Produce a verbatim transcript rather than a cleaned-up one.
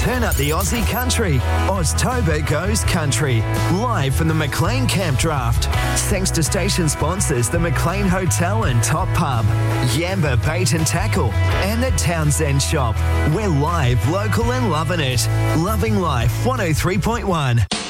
Turn up the Aussie country. Oztober goes country. Live from the Maclean Camp Draft. Thanks to station sponsors the Maclean Hotel and Top Pub, Yamba Bait and Tackle, and the Townsend Shop. We're live, local and loving it. Loving Life one oh three point one.